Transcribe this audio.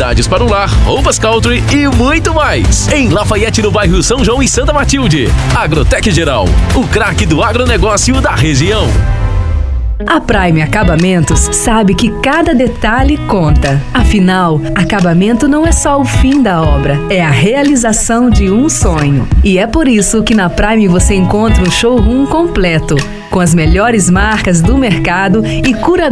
utilidades para o lar, roupas country e muito mais. Em Lafayette, no bairro São João e Santa Matilde. Agrotec Geral, o craque do agronegócio da região. A Prime Acabamentos sabe que cada detalhe conta. Afinal, acabamento não é só o fim da obra, é a realização de um sonho. E é por isso que na Prime você encontra um showroom completo, com as melhores marcas do mercado e curadoria